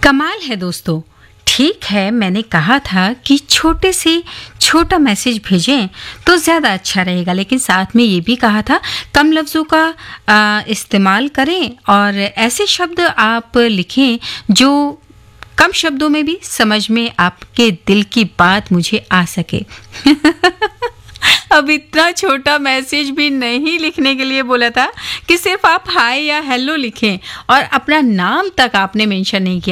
कमाल है दोस्तों। ठीक है, मैंने कहा था कि छोटे से छोटा मैसेज भेजें तो ज़्यादा अच्छा रहेगा, लेकिन साथ में ये भी कहा था कम लफ्ज़ों का इस्तेमाल करें और ऐसे शब्द आप लिखें जो कम शब्दों में भी समझ में आपके दिल की बात मुझे आ सके। अब इतना छोटा मैसेज भी नहीं लिखने के लिए बोला था कि सिर्फ आप हाय या हेलो लिखें और अपना नाम तक आपने मेंशन नहीं किया।